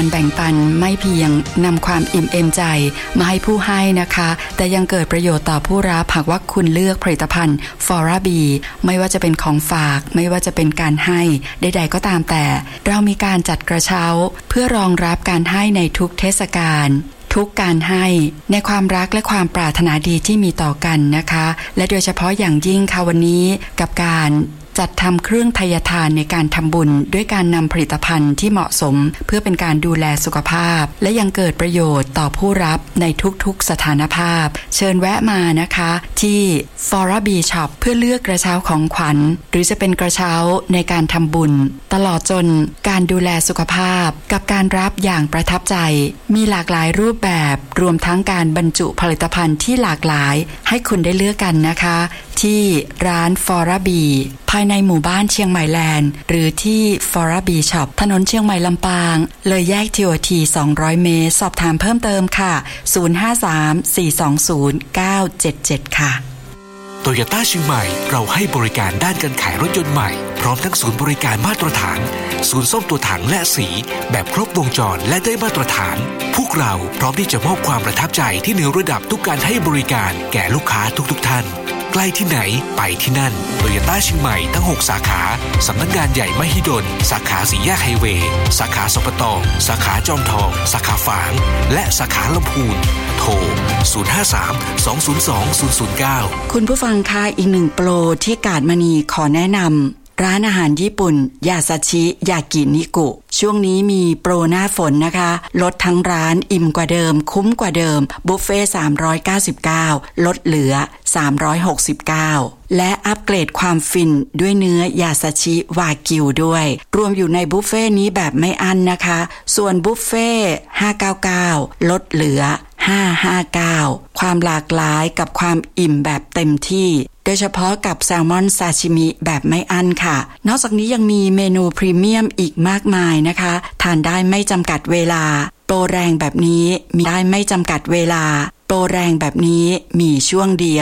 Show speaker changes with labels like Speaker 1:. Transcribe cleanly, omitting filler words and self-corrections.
Speaker 1: การแบ่งปันไม่เพียงนำความอิ่มเอมใจมาให้ผู้ให้นะคะแต่ยังเกิดประโยชน์ต่อผู้รับหากว่าคุณเลือกผลิตภัณฑ์ Flora B ไม่ว่าจะเป็นของฝากไม่ว่าจะเป็นการให้ใดๆก็ตามแต่เรามีการจัดกระเช้าเพื่อรองรับการให้ในทุกเทศกาลทุกการให้ในความรักและความปรารถนาดีที่มีต่อกันนะคะและโดยเฉพาะอย่างยิ่งค่ะวันนี้กับการจัดทำเครื่องทายทานในการทำบุญด้วยการนำผลิตภัณฑ์ที่เหมาะสมเพื่อเป็นการดูแลสุขภาพและยังเกิดประโยชน์ต่อผู้รับในทุกๆสถานภาพเชิญแวะมานะคะที่ Flora B Shop เพื่อเลือกกระเช้าของขวัญหรือจะเป็นกระเช้าในการทำบุญตลอดจนการดูแลสุขภาพกับการรับอย่างประทับใจมีหลากหลายรูปแบบรวมทั้งการบรรจุผลิตภัณฑ์ที่หลากหลายให้คุณได้เลือกกันนะคะที่ร้าน Flora B ภายในหมู่บ้านเชียงใหม่แลนด์หรือที่ Flora B Shop ถนนเชียงใหม่ลำปางเลยแยก TOT 200 เมตรสอบถามเพิ่มเติมค่ะ053-420-977ค่ะ
Speaker 2: โตโยต้าเชียงใหม่เราให้บริการด้านการขายรถยนต์ใหม่พร้อมทั้งศูนย์บริการมาตรฐานศูนย์ซ่อมตัวถังและสีแบบครบวงจรและได้มาตรฐานพวกเราพร้อมที่จะมอบความประทับใจที่เหนือระดับทุกการให้บริการแก่ลูกค้าทุกท่านใกล้ที่ไหนไปที่นั่นโตโยต้าเชียงใหม่ทั้ง6สาขาสำนักงานใหญ่มหิดลสาขาสี่แยกไฮเวย์สาขาสปต.สาขาจอมทองสาขาฝางและสาขาลำพูนโทร053-202-009
Speaker 1: คุณผู้ฟังคะอีกหนึ่งโปรที่กาดมณีขอแนะนำร้านอาหารญี่ปุ่นยาซาชิยากินิกุช่วงนี้มีโปรหน้าฝนนะคะลดทั้งร้านอิ่มกว่าเดิมคุ้มกว่าเดิมบุฟเฟ่399ลดเหลือ369และอัปเกรดความฟินด้วยเนื้อยาซาชิวากิวด้วยรวมอยู่ในบุฟเฟ่นี้แบบไม่อั้นนะคะส่วนบุฟเฟ่599ลดเหลือ559ความหลากหลายกับความอิ่มแบบเต็มที่โดยเฉพาะกับแซลมอนซาชิมิแบบไม่อั้นค่ะนอกจากนี้ยังมีเมนูพรีเมียมอีกมากมายนะคะทานได้ไม่จำกัดเวลาโปรแรงแบบนี้มีได้ไม่จำกัดเวลาโปรแรงแบบนี้มีช่วงเดียว